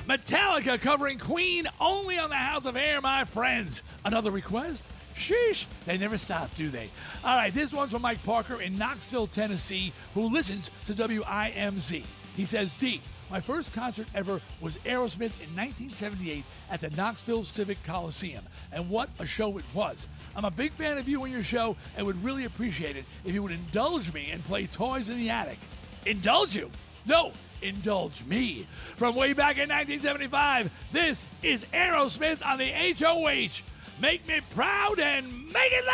Metallica covering Queen only on the House of Air, my friends. Another request? Sheesh. They never stop, do they? All right, this one's from Mike Parker in Knoxville, Tennessee, who listens to WIMZ. He says, D, my first concert ever was Aerosmith in 1978 at the Knoxville Civic Coliseum. And what a show it was. I'm a big fan of you and your show and would really appreciate it if you would indulge me and play Toys in the Attic. Indulge you? No, indulge me. From way back in 1975, this is Aerosmith on the HOH. Make me proud and make it loud!